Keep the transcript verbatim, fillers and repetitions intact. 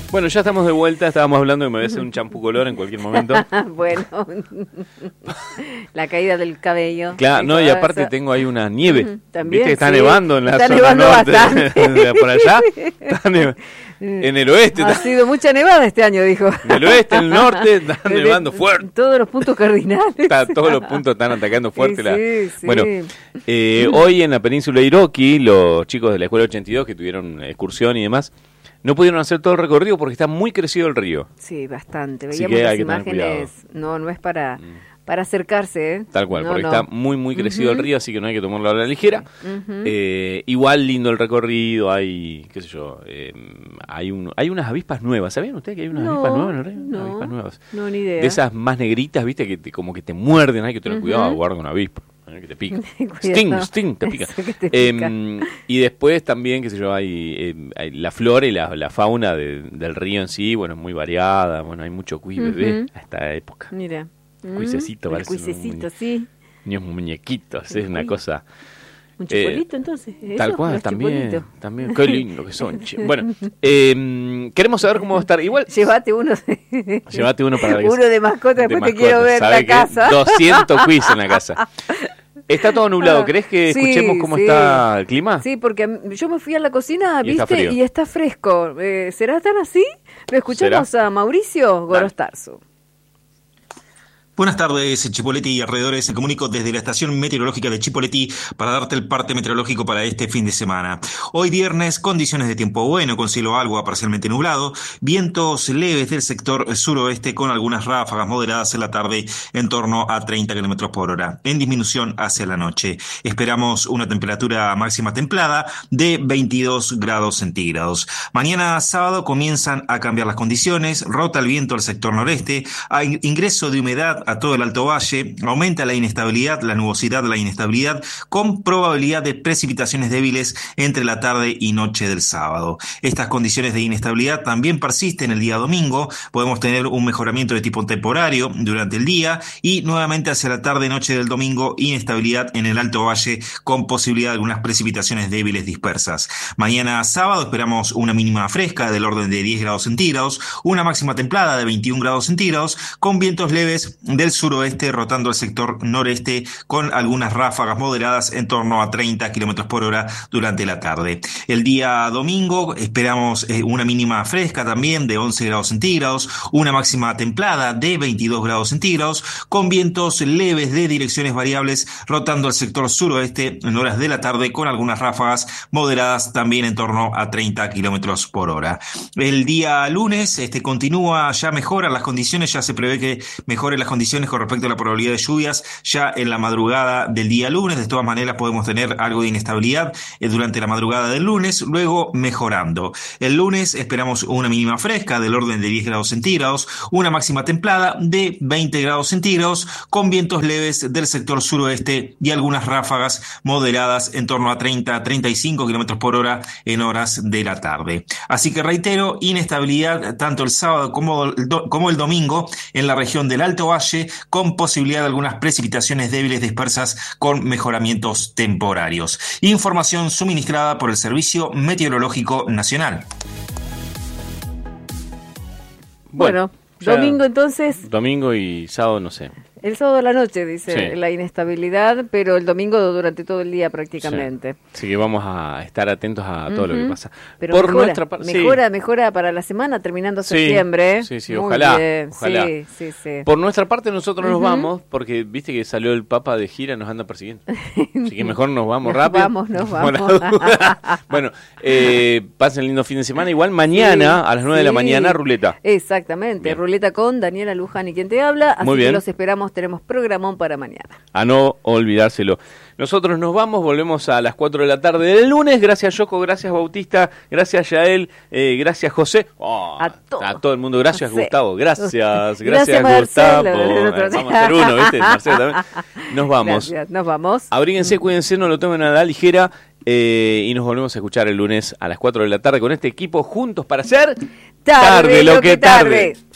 Bueno, ya estamos de vuelta, estábamos hablando que me voy a hacer un champú color en cualquier momento. Bueno, la caída del cabello. Claro, no, y aparte eso. Tengo ahí una nieve. Uh-huh. También, ¿viste que está sí. nevando en la está zona nevando norte? Bastante. Por allá, está nev- en el oeste. Ha está... sido mucha nevada este año, dijo. En el oeste, en el norte, está nevando fuerte. Todos los puntos cardinales. Está, todos los puntos están atacando fuerte. Sí, la... sí, sí. Bueno, eh, hoy en la península de Iroqui, los chicos de la Escuela ochenta y dos que tuvieron excursión y demás, no pudieron hacer todo el recorrido porque está muy crecido el río. Sí, bastante. Así Veíamos que las hay que tener imágenes. No, no es para, para acercarse, ¿eh? Tal cual, no, porque no. está muy, muy crecido uh-huh. el río, así que no hay que tomarlo a la ligera. Uh-huh. Eh, igual lindo el recorrido, hay, qué sé yo, eh, hay un, hay unas avispas nuevas. ¿Sabían ustedes que hay unas no, avispas nuevas en el río? No, avispas nuevas. No, ni idea. De esas más negritas, viste, que te, como que te muerden, hay que tener uh-huh. cuidado, guarda una avispa. Que te pica. Sting, sting, te pica. Te pica. Eh, y después también, qué sé yo, hay, eh, hay la flora y la, la fauna de, del río en sí, bueno, es muy variada, bueno, hay mucho cuy bebé uh-huh. a esta época. Mira. Cuisecito, parece. Cuisecito, un sí. Niños muñequitos, es una cosa... Un chipolito, eh, entonces. ¿Eso? Tal cual, también, también. Qué lindo que son. Che. Bueno, eh, queremos saber cómo va a estar. Igual. Llévate uno. Llévate uno para la Uno de mascota, después de te quiero ver la casa. doscientos quiz en la casa. Está todo nublado. ¿Querés que sí, escuchemos cómo sí. está el clima? Sí, porque yo me fui a la cocina, y ¿viste? Está y está fresco. Eh, ¿Será tan así? Lo escuchamos ¿Será? a Mauricio Gorostarzo. Buenas tardes, Chipoleti y alrededores. Se comunico desde la estación meteorológica de Chipoleti para darte el parte meteorológico para este fin de semana. Hoy viernes, condiciones de tiempo bueno, con cielo algo a parcialmente nublado, vientos leves del sector suroeste con algunas ráfagas moderadas en la tarde en torno a treinta kilómetros por hora, en disminución hacia la noche. Esperamos una temperatura máxima templada de veintidós grados centígrados. Mañana sábado comienzan a cambiar las condiciones, rota el viento al sector noreste, hay ingreso de humedad a todo el Alto Valle, aumenta la inestabilidad, la nubosidad, la inestabilidad, con probabilidad de precipitaciones débiles entre la tarde y noche del sábado. Estas condiciones de inestabilidad también persisten el día domingo, podemos tener un mejoramiento de tipo temporario durante el día y nuevamente hacia la tarde y noche del domingo, inestabilidad en el Alto Valle con posibilidad de algunas precipitaciones débiles dispersas. Mañana sábado esperamos una mínima fresca del orden de diez grados centígrados, una máxima templada de veintiún grados centígrados, con vientos leves del suroeste rotando el sector noreste con algunas ráfagas moderadas en torno a treinta kilómetros por hora durante la tarde. El día domingo esperamos eh, una mínima fresca también de once grados centígrados, una máxima templada de veintidós grados centígrados, con vientos leves de direcciones variables rotando el sector suroeste en horas de la tarde con algunas ráfagas moderadas también en torno a treinta kilómetros por hora. El día lunes este continúa, ya mejoran las condiciones, ya se prevé que mejoren las condiciones con respecto a la probabilidad de lluvias ya en la madrugada del día lunes. De todas maneras podemos tener algo de inestabilidad eh, durante la madrugada del lunes, luego mejorando. El lunes esperamos una mínima fresca del orden de diez grados centígrados, una máxima templada de veinte grados centígrados, con vientos leves del sector suroeste y algunas ráfagas moderadas en torno a treinta a treinta y cinco kilómetros por hora en horas de la tarde. Así que reitero, inestabilidad tanto el sábado como el, do, como el domingo en la región del Alto Valle, con posibilidad de algunas precipitaciones débiles dispersas con mejoramientos temporarios. Información suministrada por el Servicio Meteorológico Nacional. Bueno, bueno domingo entonces. Domingo y sábado no sé. El sábado a la noche, dice, sí. la inestabilidad, pero el domingo durante todo el día prácticamente. Sí. Así que vamos a estar atentos a todo uh-huh. lo que pasa. Pero Por mejora, nuestra parte, mejora, sí. mejora para la semana terminando sí. septiembre. Sí, sí, Muy ojalá, bien. ojalá. Sí, sí, sí. Por nuestra parte nosotros uh-huh. nos vamos, porque viste que salió el Papa de gira, nos anda persiguiendo. Así que mejor nos vamos nos rápido. Vamos, nos vamos. Bueno, eh, pasen lindo fin de semana. Igual mañana, sí, a las nueve sí. de la mañana, ruleta. Exactamente, bien. Ruleta con Daniela Luján y quien te habla. Así Muy bien. que los esperamos, tenemos programón para mañana. A no olvidárselo. Nosotros nos vamos, volvemos a las cuatro de la tarde del lunes. Gracias Yoko, gracias Bautista, gracias Yael, eh, gracias José. Oh, a, todo. a todo el mundo, gracias José. Gustavo, gracias, gracias, gracias Gustavo. Marcelo, vamos a hacer uno, ¿viste? Marcelo también. Nos vamos. Gracias, nos vamos. Abríguense, cuídense, no lo tomen a la ligera. Eh, y nos volvemos a escuchar el lunes a las cuatro de la tarde con este equipo juntos para hacer tarde, tarde lo que tarde. tarde.